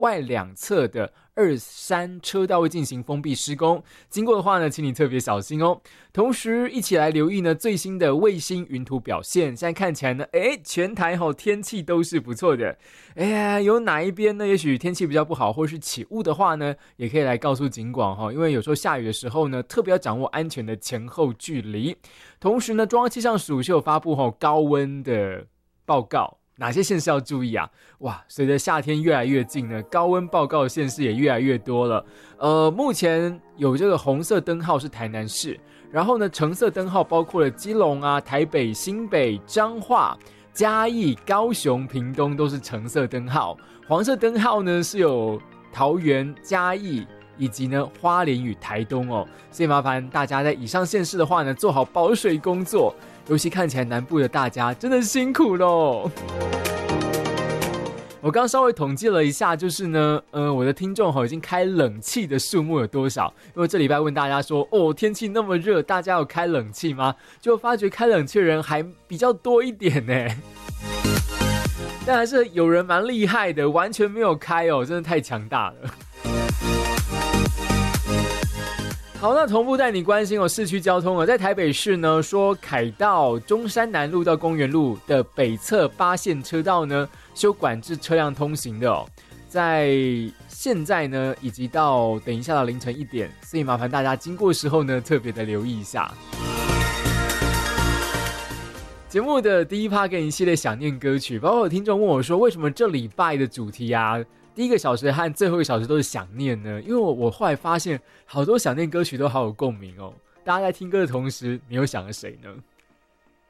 外两侧的2、3车道会进行封闭施工，经过的话呢，请你特别小心哦。同时一起来留意呢最新的卫星云图表现，现在看起来呢，全台天气都是不错的。有哪一边呢也许天气比较不好或是起雾的话呢，也可以来告诉警广，因为有时候下雨的时候呢，特别要掌握安全的前后距离。同时呢，中央气象署是有发布高温的报告，哪些县市要注意啊？哇，随着夏天越来越近呢，高温报告的县市也越来越多了。目前有这个红色灯号是台南市，然后呢，橙色灯号包括了基隆啊、台北、新北、彰化、嘉义、高雄、屏东都是橙色灯号，黄色灯号呢是有桃园、嘉义以及呢花莲与台东哦。所以麻烦大家在以上县市的话呢，做好保水工作。尤其看起来南部的大家真的辛苦咯。我刚稍微统计了一下，就是呢，我的听众已经开冷气的数目有多少？因为这礼拜问大家说，天气那么热，大家有开冷气吗？就发觉开冷气的人还比较多一点呢。但还是有人蛮厉害的，完全没有开哦，真的太强大了。好，那同步带你关心市区交通在台北市呢，说凯道中山南路到公园路的北侧8线车道呢，修管制车辆通行的在现在呢，以及到等一下到凌晨1点，所以麻烦大家经过的时候呢，特别的留意一下。节目的第一趴给你一系列想念歌曲，包括有听众问我说，为什么这礼拜的主题第一个小时和最后一个小时都是想念呢？因为我后来发现好多想念歌曲都好有共鸣哦。大家在听歌的同时，你又想了谁呢？